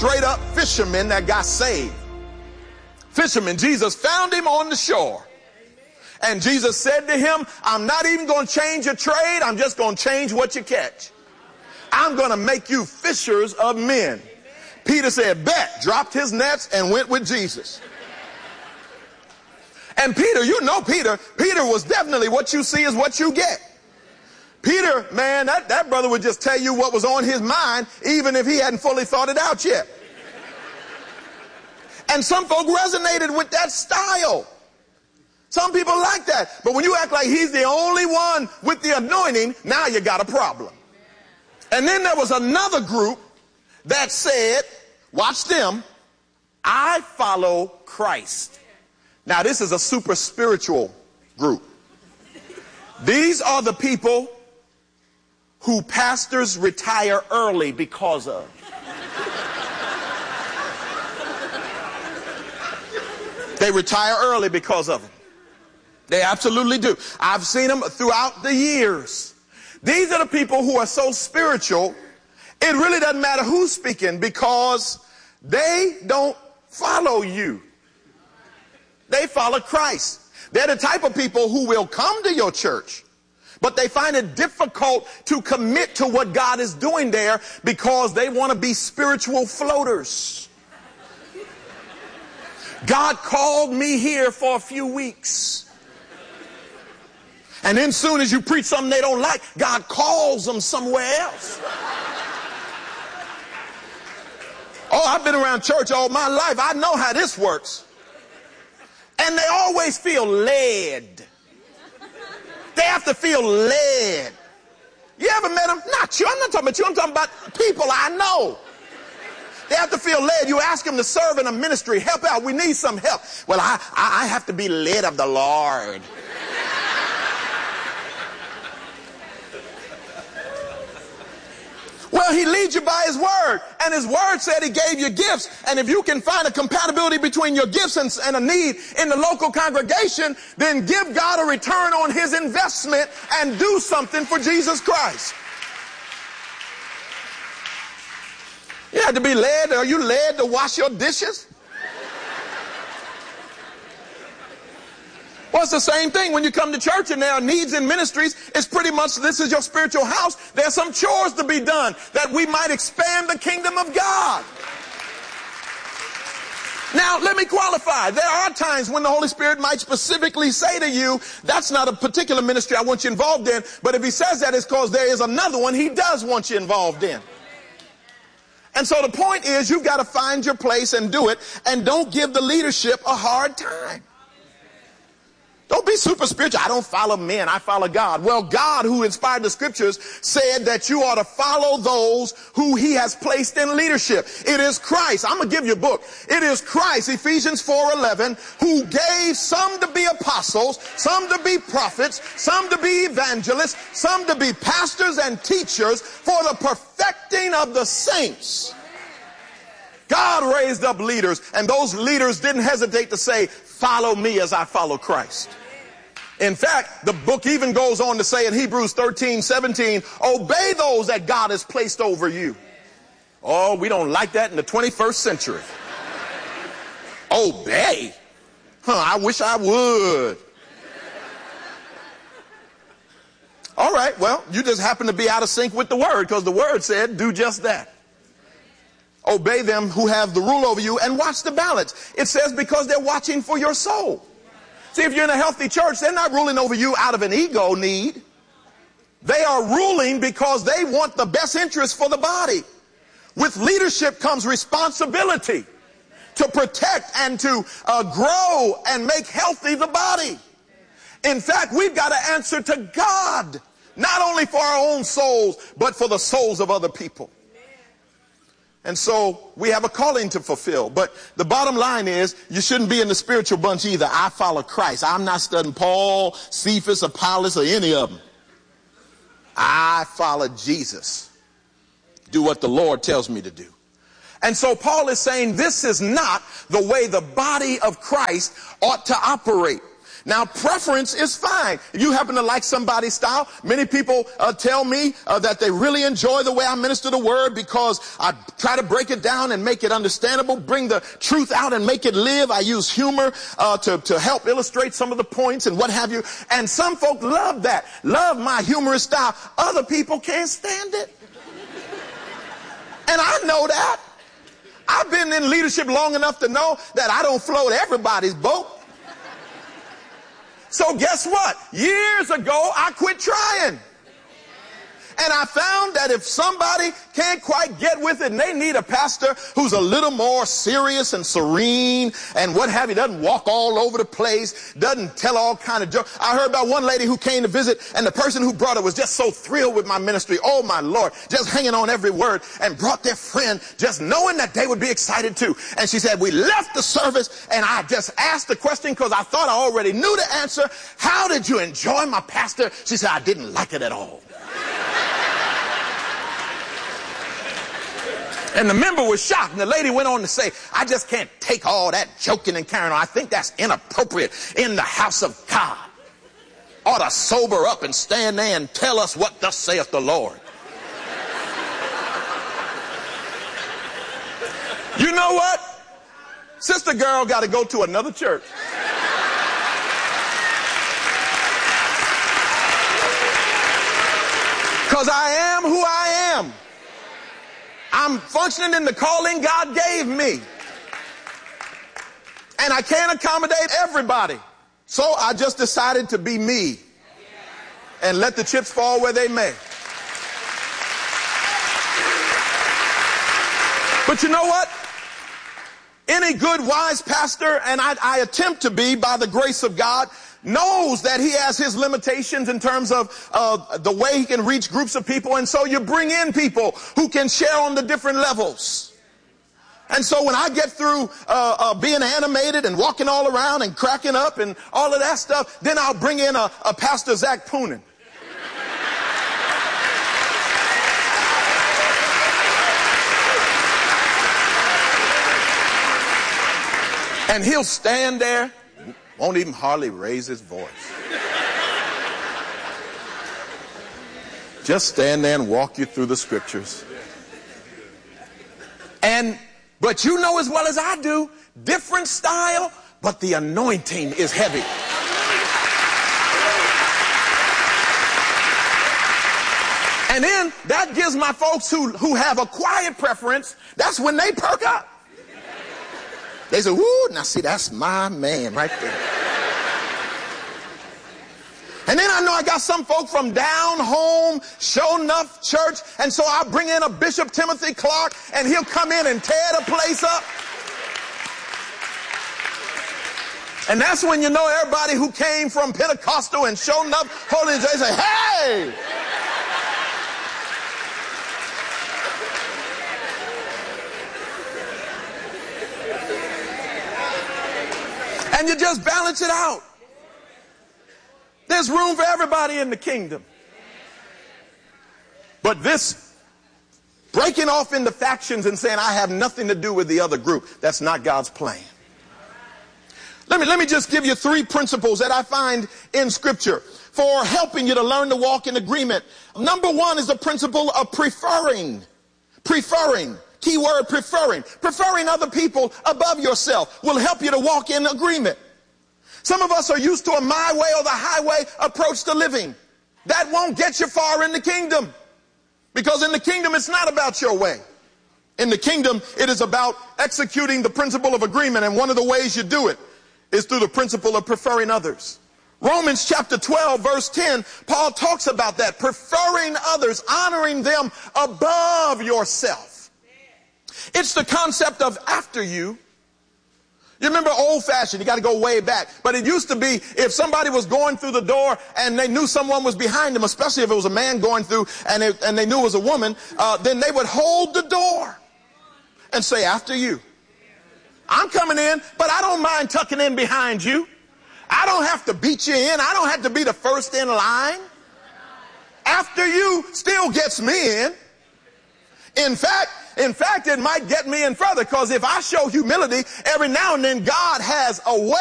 straight up fishermen that got saved. Fishermen, Jesus found him on the shore. And Jesus said to him, I'm not even going to change your trade. I'm just going to change what you catch. I'm going to make you fishers of men. Peter said, bet, dropped his nets and went with Jesus. And Peter, you know Peter was definitely what you see is what you get. Peter, man, that brother would just tell you what was on his mind, even if he hadn't fully thought it out yet. And some folk resonated with that style. Some people like that. But when you act like he's the only one with the anointing, now you got a problem. And then there was another group that said, watch them, I follow Christ. Now this is a super spiritual group. These are the people who pastors retire early because of. They retire early because of them. They absolutely do. I've seen them throughout the years. These are the people who are so spiritual, it really doesn't matter who's speaking because they don't follow you. They follow Christ. They're the type of people who will come to your church, but they find it difficult to commit to what God is doing there because they want to be spiritual floaters. God called me here for a few weeks. And then soon as you preach something they don't like, God calls them somewhere else. Oh, I've been around church all my life. I know how this works. And they always feel led. They have to feel led. You ever met them? Not you. I'm not talking about you. I'm talking about people I know. They have to feel led. You ask them to serve in a ministry. Help out. We need some help. Well, I have to be led of the Lord. Well, he leads you by his word. And his word said he gave you gifts. And if you can find a compatibility between your gifts and a need in the local congregation, then give God a return on his investment and do something for Jesus Christ. You have to be led. Are you led to wash your dishes? Well, it's the same thing when you come to church and there are needs in ministries. It's pretty much this is your spiritual house. There's some chores to be done that we might expand the kingdom of God. Now, let me qualify. There are times when the Holy Spirit might specifically say to you, that's not a particular ministry I want you involved in. But if he says that, it's because there is another one he does want you involved in. And so the point is you've got to find your place and do it. And don't give the leadership a hard time. Don't be super spiritual. I don't follow men. I follow God. Well, God, who inspired the scriptures, said that you ought to follow those who he has placed in leadership. It is Christ. I'm going to give you a book. It is Christ, Ephesians 4:11, who gave some to be apostles, some to be prophets, some to be evangelists, some to be pastors and teachers for the perfecting of the saints. God raised up leaders, and those leaders didn't hesitate to say, follow me as I follow Christ. In fact, the book even goes on to say in Hebrews 13:17, obey those that God has placed over you. Oh, we don't like that in the 21st century. Obey? I wish I would. All right, well, you just happen to be out of sync with the word because the word said do just that. Obey them who have the rule over you and watch the balance. It says because they're watching for your soul. See, if you're in a healthy church, they're not ruling over you out of an ego need. They are ruling because they want the best interest for the body. With leadership comes responsibility to protect and to grow and make healthy the body. In fact, we've got to answer to God, not only for our own souls, but for the souls of other people. And so we have a calling to fulfill. But the bottom line is you shouldn't be in the spiritual bunch either. I follow Christ. I'm not studying Paul, Cephas, Apollos, or any of them. I follow Jesus. Do what the Lord tells me to do. And so Paul is saying this is not the way the body of Christ ought to operate. Now, preference is fine. If you happen to like somebody's style, many people tell me that they really enjoy the way I minister the word because I try to break it down and make it understandable, bring the truth out and make it live. I use humor to help illustrate some of the points and what have you. And some folk love that, love my humorous style. Other people can't stand it. And I know that. I've been in leadership long enough to know that I don't float everybody's boat. So guess what? Years ago, I quit trying. And I found that if somebody can't quite get with it and they need a pastor who's a little more serious and serene and what have you, doesn't walk all over the place, doesn't tell all kind of jokes. I heard about one lady who came to visit and the person who brought her was just so thrilled with my ministry. Oh my Lord, just hanging on every word, and brought their friend just knowing that they would be excited too. And she said, we left the service and I just asked the question because I thought I already knew the answer. How did you enjoy my pastor? She said, I didn't like it at all. And the member was shocked, and the lady went on to say, I just can't take all that joking and carrying on. I think that's inappropriate in the house of God. Ought to sober up and stand there and tell us what thus saith the Lord. You know what? Sister girl got to go to another church. Because I am who I am. I'm functioning in the calling God gave me. And I can't accommodate everybody. So I just decided to be me. And let the chips fall where they may. But you know what? Any good, wise pastor, and I attempt to be by the grace of God, knows that he has his limitations in terms of the way he can reach groups of people. And so you bring in people who can share on the different levels. And so when I get through being animated and walking all around and cracking up and all of that stuff, then I'll bring in a Pastor Zach Poonen. And he'll stand there, won't even hardly raise his voice. Just stand there and walk you through the scriptures. But you know as well as I do, different style, but the anointing is heavy. And then that gives my folks who have a quiet preference, that's when they perk up. They say, whoo, now see, that's my man right there. And then I know I got some folk from down home, Show Enough Church, and so I bring in a Bishop Timothy Clark, and he'll come in and tear the place up. And that's when you know everybody who came from Pentecostal and Show Enough Holy, they say, hey! And you just balance it out. There's room for everybody in the kingdom. But this breaking off into factions and saying I have nothing to do with the other group, that's not God's plan. Let me just give you 3 principles that I find in Scripture for helping you to learn to walk in agreement. Number 1 is the principle of preferring. Preferring. Key word, preferring. Preferring other people above yourself will help you to walk in agreement. Some of us are used to a my way or the highway approach to living. That won't get you far in the kingdom. Because in the kingdom, it's not about your way. In the kingdom, it is about executing the principle of agreement. And one of the ways you do it is through the principle of preferring others. Romans chapter 12, verse 10, Paul talks about that. Preferring others, honoring them above yourself. It's the concept of after you. You remember old-fashioned, you got to go way back. But it used to be if somebody was going through the door and they knew someone was behind them, especially if it was a man going through and they knew it was a woman, then they would hold the door and say, after you. I'm coming in, but I don't mind tucking in behind you. I don't have to beat you in. I don't have to be the first in line. After you still gets me in. In fact, it might get me in further, because if I show humility, every now and then God has a way